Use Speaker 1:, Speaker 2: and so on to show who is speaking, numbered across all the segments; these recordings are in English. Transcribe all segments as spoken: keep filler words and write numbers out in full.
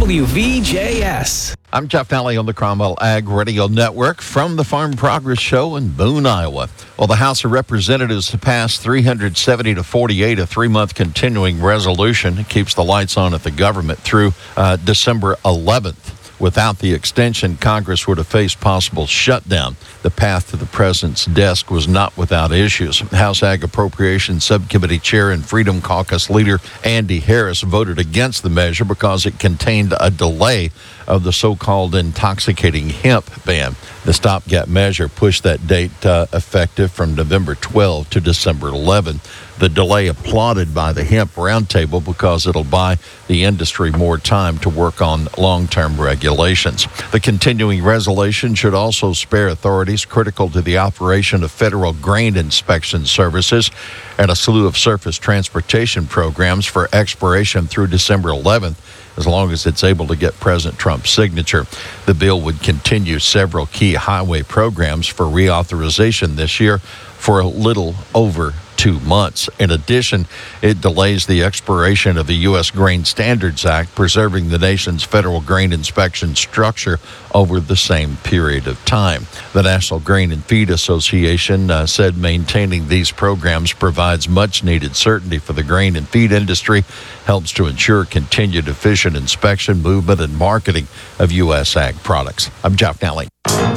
Speaker 1: W V J S.
Speaker 2: I'm Jeff Nally on the Cromwell Ag Radio Network from the Farm Progress Show in Boone, Iowa. Well, the House of Representatives passed three hundred seventy to forty-eight, a three-month continuing resolution. It keeps the lights on at the government through uh, December eleventh. Without the extension, Congress would have faced possible shutdown. The path to the president's desk was not without issues. House Ag Appropriations Subcommittee Chair and Freedom Caucus Leader Andy Harris voted against the measure because it contained a delay of the so-called intoxicating hemp ban. The stopgap measure pushed that date uh, effective from November twelfth to December eleventh. The delay applauded by the Hemp Roundtable because it'll buy the industry more time to work on long-term regulations. The continuing resolution should also spare authorities critical to the operation of federal grain inspection services and a slew of surface transportation programs for expiration through December eleventh, as long as it's able to get President Trump's signature. The bill would continue several key highway programs for reauthorization this year for a little over two months. In addition, it delays the expiration of the U S Grain Standards Act, preserving the nation's federal grain inspection structure over the same period of time. The National Grain and Feed Association uh, said maintaining these programs provides much-needed certainty for the grain and feed industry, helps to ensure continued efficient inspection, movement, and marketing of U S ag products. I'm Jeff Nally.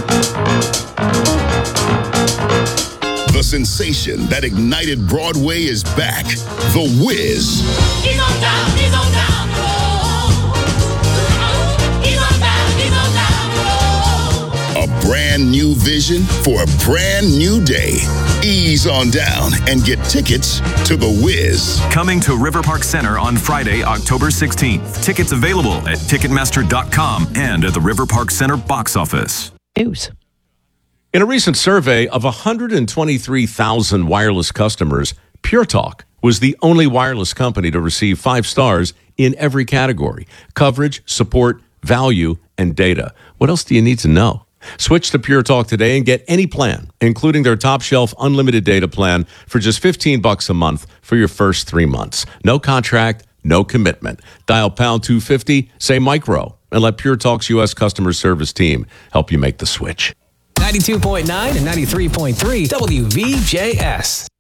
Speaker 3: The sensation that ignited Broadway is back. The Wiz.
Speaker 4: He's on down, he's on down the road. He's on down, he's on down the road.
Speaker 3: A brand new vision for a brand new day. Ease on down and get tickets to The Wiz.
Speaker 5: Coming to River Park Center on Friday, October sixteenth. Tickets available at Ticketmaster dot com and at the River Park Center box office.
Speaker 6: News.
Speaker 7: In a recent survey of one hundred twenty-three thousand wireless customers, Pure Talk was the only wireless company to receive five stars in every category: coverage, support, value, and data. What else do you need to know? Switch to Pure Talk today and get any plan, including their top shelf unlimited data plan, for just fifteen bucks a month for your first three months. No contract, no commitment. Dial pound two fifty, say micro, and let Pure Talk's U S customer service team help you make the switch.
Speaker 1: ninety-two point nine and ninety-three point three W V J S.